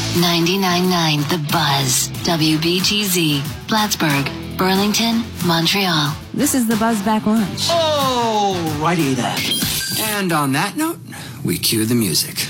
99.9 The Buzz. WBGZ. Plattsburgh. Burlington. Montreal. This is the Buzz Back Lunch. Oh, righty then. And on that note, we cue the music.